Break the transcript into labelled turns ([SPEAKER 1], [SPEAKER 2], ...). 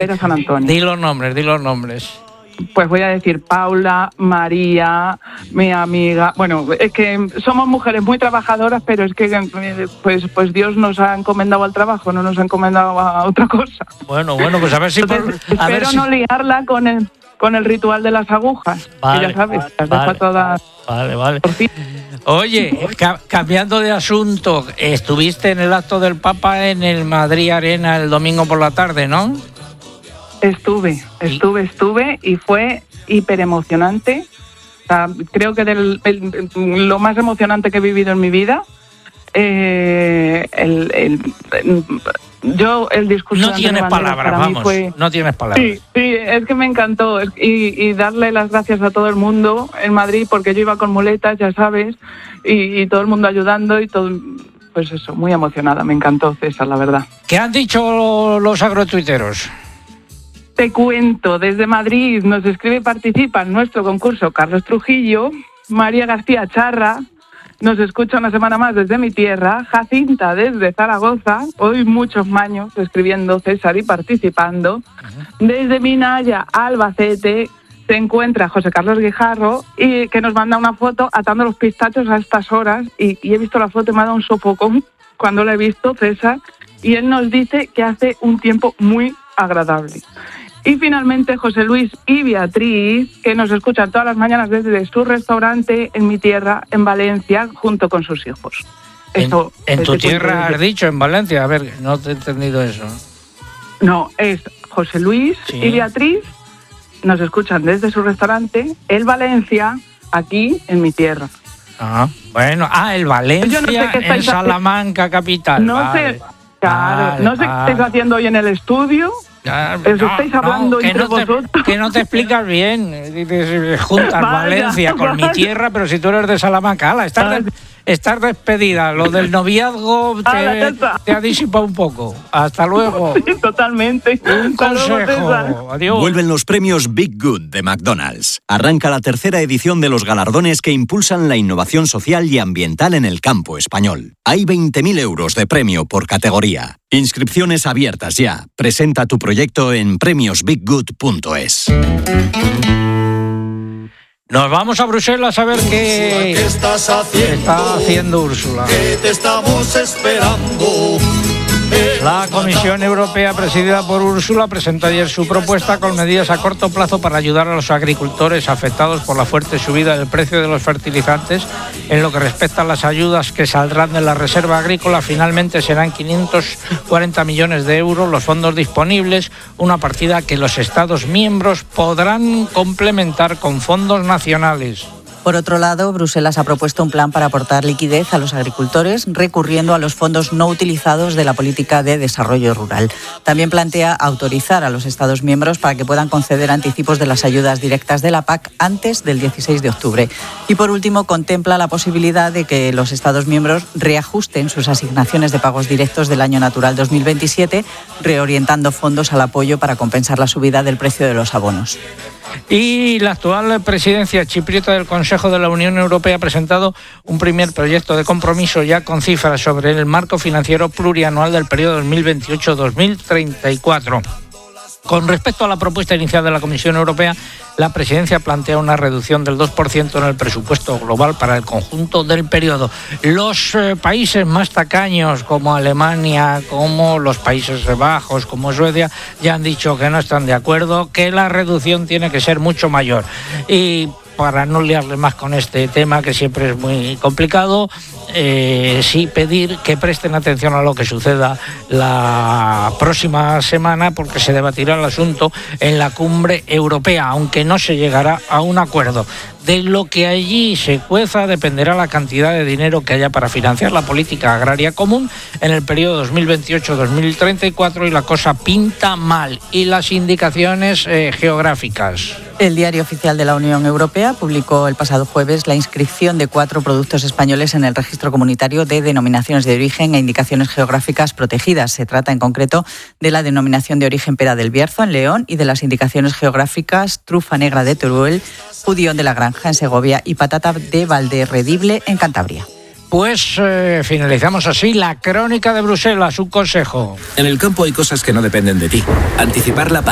[SPEAKER 1] era San Antonio.
[SPEAKER 2] Di los nombres.
[SPEAKER 1] Pues voy a decir Paula, María, mi amiga. Bueno, es que somos mujeres muy trabajadoras, pero es que pues Dios nos ha encomendado al trabajo, no nos ha encomendado a otra cosa.
[SPEAKER 2] Bueno, pues a ver si...
[SPEAKER 1] Espero no liarla con el ritual de las agujas,
[SPEAKER 2] vale,
[SPEAKER 1] que ya sabes, las
[SPEAKER 2] vale,
[SPEAKER 1] deja todas...
[SPEAKER 2] Vale. Oye, cambiando de asunto, estuviste en el acto del Papa en el Madrid Arena el domingo por la tarde, ¿no?
[SPEAKER 1] Estuve y fue hiper emocionante. O sea, creo que lo más emocionante que he vivido en mi vida. El discurso.
[SPEAKER 2] No tienes palabras, vamos. No tienes palabras.
[SPEAKER 1] Sí, es que me encantó y darle las gracias a todo el mundo en Madrid, porque yo iba con muletas, ya sabes, y todo el mundo ayudando y todo. Pues eso, muy emocionada. Me encantó, César, la verdad.
[SPEAKER 2] ¿Qué han dicho los agrotuiteros?
[SPEAKER 1] Te cuento, desde Madrid nos escribe y participa en nuestro concurso Carlos Trujillo, María García Charra, nos escucha una semana más desde mi tierra, Jacinta desde Zaragoza, hoy muchos maños escribiendo César y participando, desde Minaya, Albacete, se encuentra José Carlos Guijarro y que nos manda una foto atando los pistachos a estas horas y he visto la foto y me ha dado un sofocón cuando la he visto, César, y él nos dice que hace un tiempo muy agradable. Y finalmente José Luis y Beatriz, que nos escuchan todas las mañanas desde su restaurante en mi tierra, en Valencia, junto con sus hijos.
[SPEAKER 2] Esto, ¿En tu tierra has dicho, en Valencia? A ver, no te he entendido eso.
[SPEAKER 1] No, es José Luis y Beatriz, nos escuchan desde su restaurante, el Valencia, aquí en mi tierra.
[SPEAKER 2] Bueno, el Valencia, no sé en Salamanca, capital.
[SPEAKER 1] No sé, claro, no sé qué estáis haciendo hoy en el estudio. Estáis hablando entre vosotros.
[SPEAKER 2] Que no te explicas bien. Dices, juntas Valencia con mi tierra, pero si tú eres de Salamanca, estás despedida. Lo del noviazgo te ha disipado un poco. Hasta luego.
[SPEAKER 1] Sí, totalmente.
[SPEAKER 2] Un consejo. Adiós.
[SPEAKER 3] Vuelven los premios Big Good de McDonald's. Arranca la tercera edición de los galardones que impulsan la innovación social y ambiental en el campo español. Hay 20.000 euros de premio por categoría. Inscripciones abiertas ya. Presenta tu proyecto en premiosbiggood.es.
[SPEAKER 2] Nos vamos a Bruselas a ver qué está haciendo Úrsula.
[SPEAKER 4] Que te estamos esperando.
[SPEAKER 2] La Comisión Europea, presidida por Úrsula, presentó ayer su propuesta con medidas a corto plazo para ayudar a los agricultores afectados por la fuerte subida del precio de los fertilizantes. En lo que respecta a las ayudas que saldrán de la reserva agrícola, finalmente serán 540 millones de euros los fondos disponibles, una partida que los Estados miembros podrán complementar con fondos nacionales.
[SPEAKER 5] Por otro lado, Bruselas ha propuesto un plan para aportar liquidez a los agricultores recurriendo a los fondos no utilizados de la política de desarrollo rural. También plantea autorizar a los Estados miembros para que puedan conceder anticipos de las ayudas directas de la PAC antes del 16 de octubre. Y por último, contempla la posibilidad de que los Estados miembros reajusten sus asignaciones de pagos directos del año natural 2027, reorientando fondos al apoyo para compensar la subida del precio de los abonos.
[SPEAKER 2] Y la actual presidencia chipriota del Consejo de la Unión Europea ha presentado un primer proyecto de compromiso ya con cifras sobre el marco financiero plurianual del periodo 2028-2034. Con respecto a la propuesta inicial de la Comisión Europea, la presidencia plantea una reducción del 2% en el presupuesto global para el conjunto del periodo. Los países más tacaños, como Alemania, como los Países Bajos, como Suecia, ya han dicho que no están de acuerdo, que la reducción tiene que ser mucho mayor. Y para no liarle más con este tema, que siempre es muy complicado, sí pedir que presten atención a lo que suceda la próxima semana, porque se debatirá el asunto en la cumbre europea, aunque no se llegará a un acuerdo. De lo que allí se cueza dependerá la cantidad de dinero que haya para financiar la política agraria común en el periodo 2028-2034, y la cosa pinta mal. Y las indicaciones geográficas.
[SPEAKER 5] El Diario Oficial de la Unión Europea publicó el pasado jueves la inscripción de 4 productos españoles en el registro comunitario de denominaciones de origen e indicaciones geográficas protegidas. Se trata en concreto de la denominación de origen Pera del Bierzo en León y de las indicaciones geográficas Trufa Negra de Teruel, Judión de la Granja en Segovia y Patata de Valderredible en Cantabria.
[SPEAKER 2] Pues finalizamos así la crónica de Bruselas, un consejo.
[SPEAKER 6] En el campo hay cosas que no dependen de ti. Anticipar la